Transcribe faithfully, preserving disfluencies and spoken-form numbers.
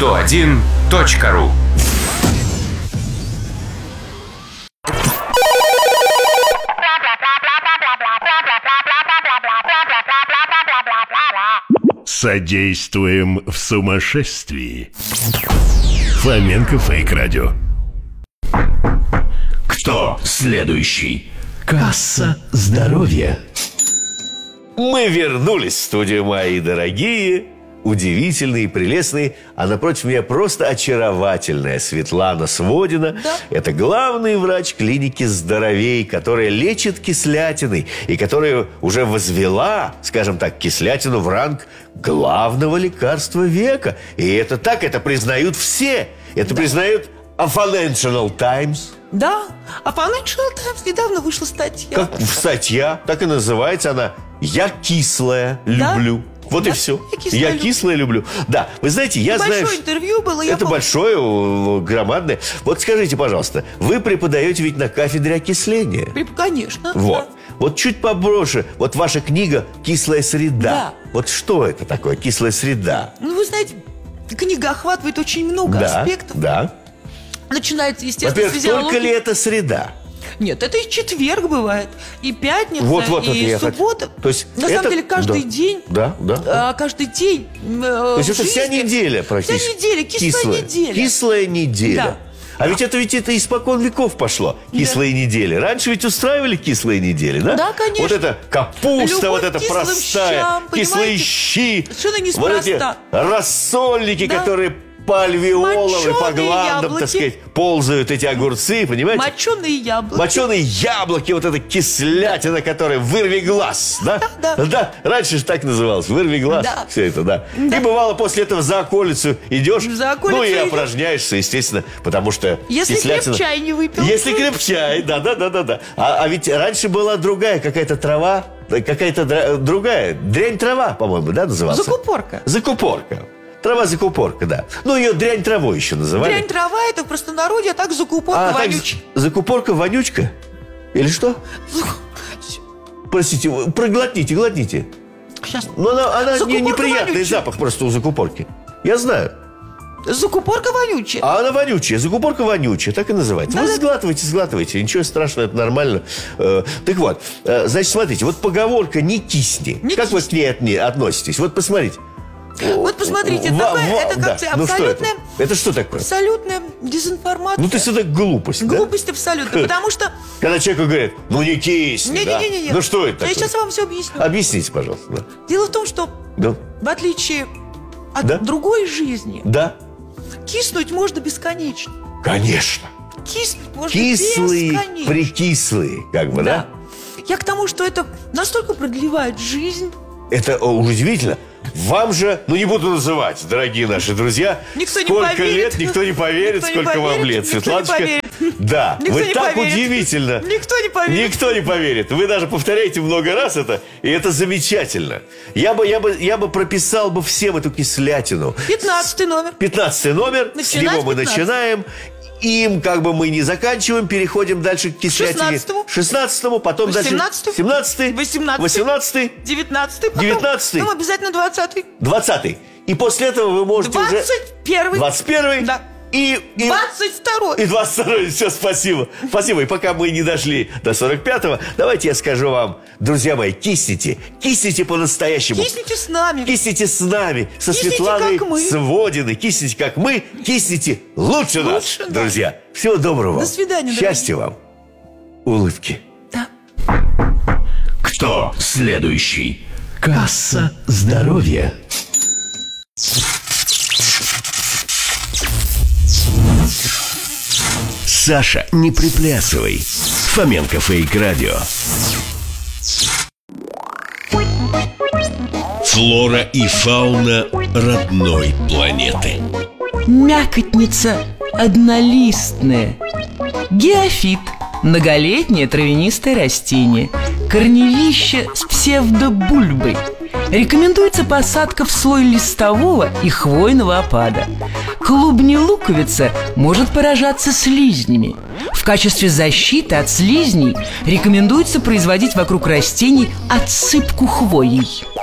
сто один точка ру. Содействуем в сумасшествии. Фоменко Фейк Радио. Кто следующий? Касса здоровья. Мы вернулись в студию, мои дорогие, удивительные, прелестные. А напротив меня просто очаровательная Светлана Сводина. Да. Это главный врач клиники «Здоровей», которая лечит кислятиной и которая уже возвела, скажем так, кислятину в ранг главного лекарства века. И это так, это признают все. Это Да. признают Financial Times. Да, а Financial Times недавно вышла статья. Как статья, так и называется она «Я кислая Да? люблю». Вот Да, и все. я кислая Я люблю. кислая люблю. Да, вы знаете, я Большое знаю... что- интервью было. Я Это пол- большое, э, громадное. Вот скажите, пожалуйста, вы преподаете ведь на кафедре окисления? При- Конечно. Вот. Да. Вот чуть побольше. Вот ваша книга «Кислая среда». Да. Вот что это такое, кислая среда? Ну, вы знаете, книга охватывает очень много Да, аспектов. да. Начинается, естественно, Во-первых, с физиологии. только ли это среда? Нет, это и четверг бывает, и пятница, Вот, вот, вот и я хот- суббота. То есть На это- самом деле каждый да. день, Да, да. а, каждый день. э, То есть в это вся жизни- неделя практически. Вся неделя, кислая, неделя. Кислая неделя. Да. А ведь это ведь это испокон веков пошло, кислые недели. Раньше ведь устраивали кислые недели, да? Да, конечно. Вот это капуста, Любовь вот эта к кислым простая, щам, кислые понимаете? щи. Совершенно Вот эти неспроста. рассольники, Да. которые по альвеолам и по Моченые гландам, яблоки. так сказать, ползают эти огурцы, понимаете? Моченые яблоки. Моченые яблоки, вот эта кислятина, которая вырви глаз, да? Да, да. Да, раньше же так называлось, вырви глаз, Да. все это, да. Да. И бывало после этого за околицу идешь, За околицу ну и идешь. опражняешься, естественно, потому что Если кислятина... крепчай не выпил. Если крепчай, да, да, да, да, да. А, а ведь раньше была другая какая-то трава, какая-то дра- другая, дрянь трава, по-моему, да, называлась? Закупорка. Закупорка. Трава закупорка, да. Ну, ее дрянь травой еще называли. Дрянь трава, это в простонародье, а так закупорка А, так, вонючая. закупорка вонючка? Или что? Простите, вы проглотните, глотните. Сейчас. Но она, она не- Закупорка неприятный вонючая. запах просто у закупорки. Я знаю. Закупорка вонючая. А она вонючая, закупорка вонючая, так и называется. Вы Да-да. сглатывайте, сглатывайте, ничего страшного, это нормально. Э, Так вот, э, значит, смотрите, вот поговорка «не кисни». Не Как вы кисни. к ней отне- относитесь? Вот посмотрите. Вот посмотрите, Ва- такое, ва- это да. как Ну что это? абсолютная, Это что такое? абсолютная дезинформация. Ну, то есть это глупость, да? Глупость абсолютно, потому что... Когда человеку говорят, ну не кисни, да? Не-не-не. Ну что это Я такое? сейчас вам все объясню. Объясните, пожалуйста. Да. Дело в том, что Да. в отличие от Да. другой жизни, Да? киснуть можно бесконечно. Конечно. Киснуть можно Кислые, бесконечно. прикислые, как бы, да? Я к тому, что это настолько продлевает жизнь. Это о, удивительно. Вам же, ну не буду называть, дорогие наши друзья, Никто не сколько поверит. лет, никто не поверит, Никто не сколько вам поверит, лет, никто не Светланочка. поверит. Да, Никто вы не так поверит. удивительно. Никто не поверит. Никто не поверит. Вы даже повторяете много раз это, и это замечательно. Я бы, я бы, я бы прописал бы всем эту кислятину. Пятнадцатый номер. Пятнадцатый номер, с Начинать него мы пятнадцать. начинаем. Им как бы мы не заканчиваем, переходим дальше к кислятине. шестнадцатому. шестнадцатому, потом Восемнадцатый. дальше семнадцатый, Восемнадцатый. восемнадцатый, Девятнадцатый. потом- Девятнадцатый. Потом обязательно двадцатый. двадцатый. И после этого вы можете уже... Двадцать первый. двадцать первый. Да. И, и, Двадцать второй. и двадцать второй. Все, спасибо. Спасибо. И пока мы не дошли до сорок пятого, давайте я скажу вам, друзья мои, кисните. Кисните по-настоящему. Кисните с нами. Кисните с нами, со Кисните, Светланой как мы. Сводиной. Кисните, как мы. Кисните лучше, нас, Лучше нас. друзья. Всего доброго вам. До свидания, Счастья вам. Улыбки. Да. Кто следующий? Касса здоровья. Саша, не приплясывай. Фоменко Фейк Радио. Флора и фауна родной планеты. Мякотница однолистная. Геофит – многолетнее травянистое растение. Корневище с псевдобульбой. Рекомендуется посадка в слой листового и хвойного опада. Клубни-луковица может поражаться слизнями. В качестве защиты от слизней рекомендуется производить вокруг растений отсыпку хвоей.